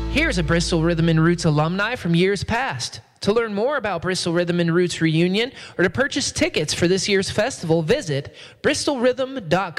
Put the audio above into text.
Here's a Bristol Rhythm and Roots alumni from years past. To learn more about Bristol Rhythm and Roots reunion or to purchase tickets for this year's festival, visit bristolrhythm.com.